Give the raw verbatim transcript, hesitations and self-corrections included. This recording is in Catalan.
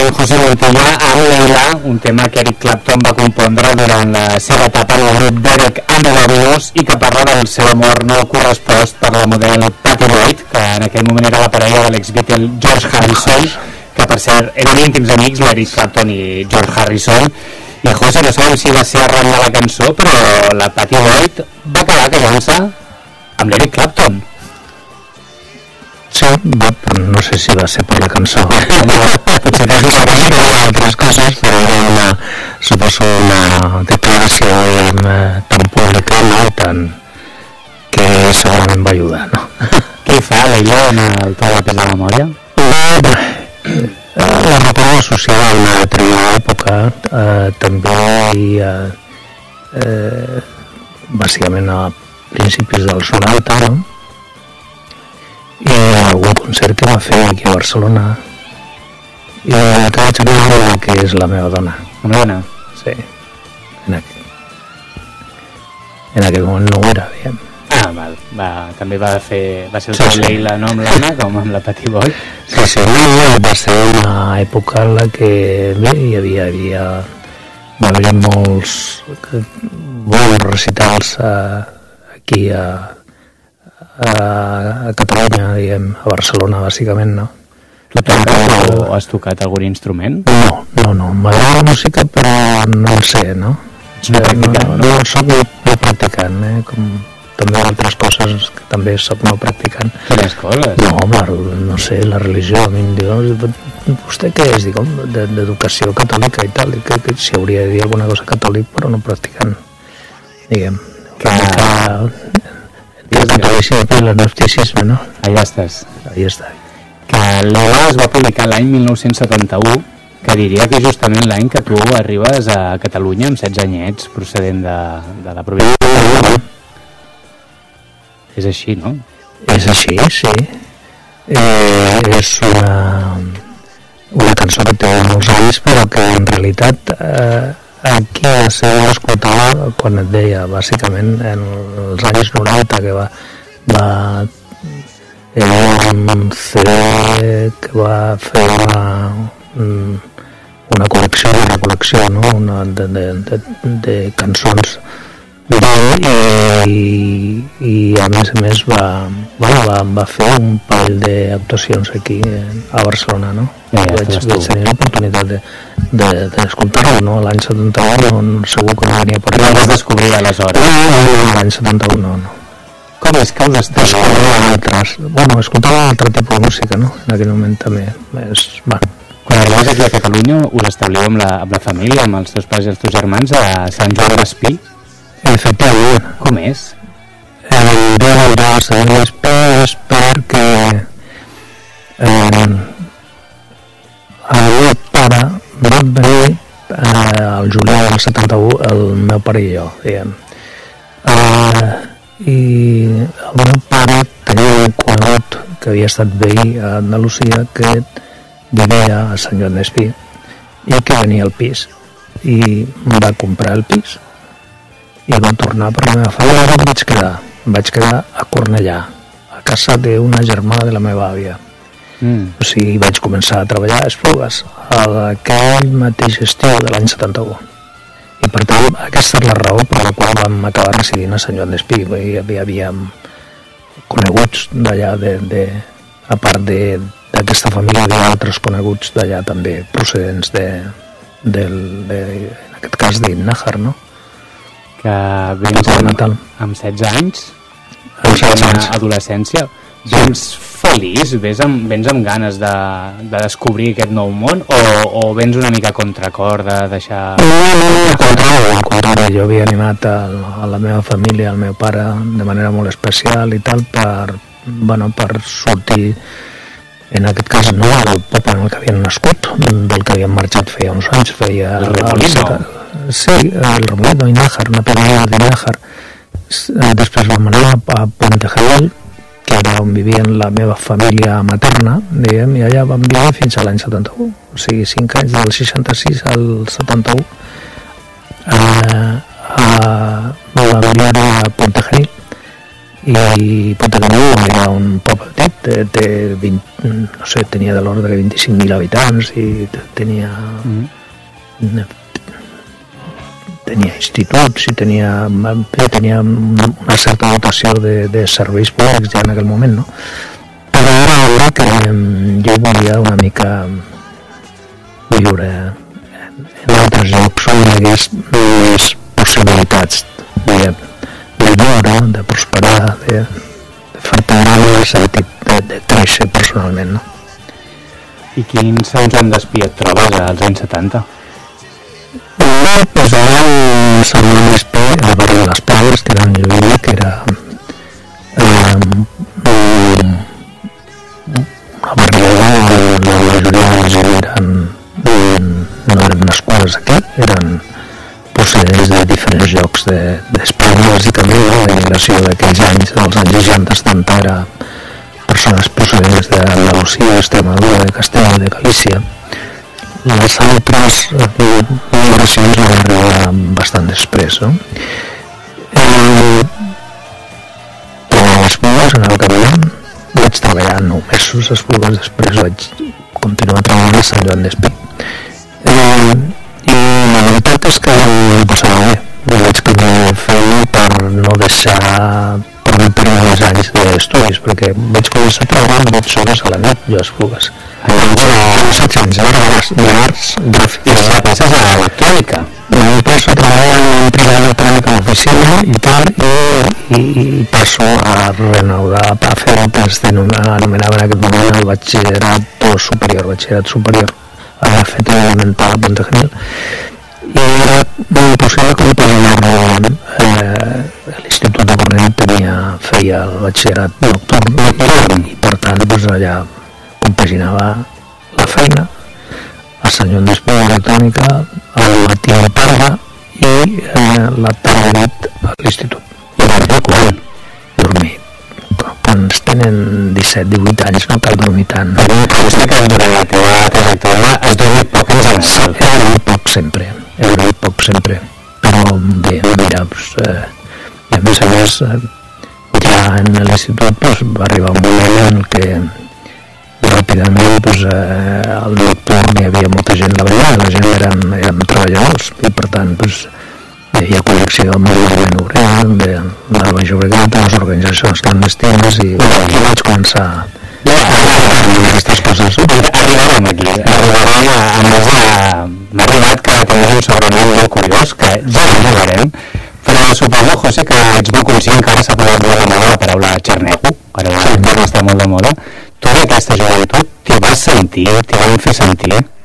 José Montilla amb Leila, un tema que Eric Clapton va compondre durant la seva etapa al grup Derek and the Dominos i que parla del seu amor no correspost per la model Patty Boyd, que en aquell moment era la parella de l'ex-Beatle George Harrison, que per cert eren íntims amics, l'Eric Clapton i George Harrison. I José, no sabem si va ser arran de la cançó, però la Patty Boyd va acabar casant-se amb l'Eric Clapton. Sí, va, no sé si va ser per la cançó. Potser va ser per altres coses, però era una, suposo, una declaració eh, tan pública, no? Tan, que segurament va ajudar, no? Què fa l'Ella en el to de la memòria? La recordo associada a una determinada època, eh, també hi ha, eh, bàsicament a principis dels noranta, no? I algun concert que va fer aquí a Barcelona i que vaig veure que és la meva dona. La meva dona? Sí. En aquell, en aquell moment no ho era, diguem. Ah, val. Va, també va fer, va ser el sí, sí. Leila, no amb l'Anna, com amb la Patty Boyd. Sí, sí, no, va ser una època en la que bé, hi havia, hi havia va haver molts bons recitals eh, aquí a a Catalunya, diguem, a Barcelona, bàsicament, no? Tu toques o has tocat algun instrument? No, no, no. M'agrada la música, però no en sé, no? Ets no practicant, no? No, no soc no practicant, eh? Com també altres coses que també soc no practicant. Quines coses? No, la, no sé, la religió, a mi em diu, vostè què és, dic, d'educació catòlica i tal, i que, que si hauria de dir alguna cosa catòlic, però no practicant, diguem. Que... que des de tradició per l'agnosticisme, no? Allà estàs. Allà està. Que l'Ela es va publicar l'any mil nou-cents setanta-u, que diria que justament l'any que tu arribes a Catalunya amb setze anyets procedent de, de la província de Barcelona. És així, no? És així, sí. Eh, és una, una cançó que té molts anys, però que en realitat eh, aquí a ser escoltava quan et deia, bàsicament en els anys noranta, que va, va era un C D que va fer una, una col·lecció, una col·lecció, no? Una de, de, de, de cançons i, i a més a més va, bueno, va, va fer un parell d'actuacions aquí a Barcelona, no? Ja, ja, vaig, vaig tenir l'oportunitat de d'escoltar-lo, no? L'any setanta-u no, segur que no venia per allà. No vas descobrir aleshores? No, no, no, l'any setanta-u no, no. Com és que ho descobrava altres? Bueno, escoltava un altre tipus de música, no? En aquell moment també. És, bueno. Quan arribes aquí a Catalunya us establim amb la, amb la família, amb els teus pares i els teus germans a Sant Joan d'Espí? Efectivament. Com és? El dia de Sant Joan d'Espí és perquè eh, el meu pare vam venir eh, al juliol del setanta-u, el meu pare i jo, diguem. Eh, I el meu pare tenia un conegut que havia estat veí a Andalusia que vivia a Sant Joan d'Espí i que venia al pis i em va comprar el pis i va tornar per la meva família i em vaig quedar em vaig quedar a Cornellà, a casa d'una germana de la meva àvia. Mm. O sigui, vaig començar a treballar a Esplugues aquell mateix estiu de l'any setanta-u i per tant aquesta és la raó per la qual vam acabar residint a Sant Joan d'Espí. Hi havia, havia coneguts d'allà de, de, a part de d'aquesta família hi ha altres coneguts d'allà també procedents de, del, de, en aquest cas d'Innájar, no? Que vens amb, amb setze anys, amb setze anys, adolescència, vens feliç, vens amb, vens amb ganes de, de descobrir aquest nou món o, o vens una mica a contracor de deixar... No, no, no, al contrari, al contrari, jo havia animat a, a la meva família, al meu pare, de manera molt especial i tal, per, bueno, per sortir, en aquest cas no del poble en el que havien nascut, del que havien marxat feia uns anys, feia... El Remolino? Sí, el Remolino, Innájar, una península d'Innájar. Després vam anar a Puente Genil, que era on vivien la meva família materna, diguem, i allà vam viure fins a l'any setanta-u, o sigui, cinc anys, del seixanta-sis al setanta-u. Eh, a, vam viure a Puente Genil, i Puigdemont era un poble petit, té, té vint, no sé, tenia de l'ordre de vint-i-cinc mil habitants i tenia mm. tenia instituts i tenia, tenia una certa dotació de, de serveis públics ja en aquell moment, no? Però era hora que jo volia una mica viure en altres llocs on hi hagués més possibilitats de de viure, de prosperar, de, de fer-te gran en el sentit de, de créixer personalment, no? I quins segons en despí et trobes als anys setanta? Bé, doncs ara el segon despí al barri de les Pedres, que era en Lluïlla, que era eh, un, una barriada on la majoria de la gent eren, no eren nascudes aquí, eren procedents de diferents llocs d'Espanya, de, bàsicament la immigració d'aquells anys, dels anys seixanta setanta, era persones procedents d'Andalusia, d'Extremadura, de Castella, de Galícia. Les altres migracions van arribar bastant després, no? Eh, a Esplugues, en el Caminant, vaig treballar nou mesos a Esplugues, després vaig continuar treballant a Sant Joan d'Espí. Eh, i la veritat és que em passava bé. Jo vaig canviar feina per no deixar per no perdre més anys d'estudis, perquè vaig començar a treballar amb vuit hores a la nit, jo a Esplugues. Llavors, setze anys, d'arts gràfics. I passes a l'electrònica? Jo passo a treballar en una empresa electrònica a l'oficina i tal, i, i, i passo a renovar, a fer el que es anomenava en aquest moment el batxillerat superior, batxillerat superior. Havia fet elemental a Ponte Genil i era molt possible que per anar eh, l'Institut de Cornell tenia, feia el batxillerat nocturn i per tant doncs, allà compaginava la feina a Sant Joan d'Espí electrònica, al matí a la tarda i eh, la tarda nit a l'Institut. I dormir quan? Dormir. Quan es tenen disset divuit anys no cal dormir tant. Però em consta que durant la teva trajectòria has dormit poc en general. He dormit poc sempre, he dormit poc sempre, però bé, mira, pues, eh, i a més a més, eh, ja en l'institut pues, va arribar un moment en què ràpidament pues, eh, al nocturn hi havia molta gent de ballar, la gent eren, eren treballadors i per tant pues, hi ha connexió amb el moviment obrer, amb el Baix Llobregat, les organitzacions clandestines i jo vaig començar a dir aquestes coses. Arribarem aquí, arribarem a, a més a... M'ha arribat que tens un sobrenom molt curiós, que ja arribarem, però suposo, José, que ets molt conscient que ara s'ha posat molt de moda la paraula xarnego, ara sí. Està molt de moda. Tu d'aquesta joventut t'hi vas sentir, t'hi van fer sentir?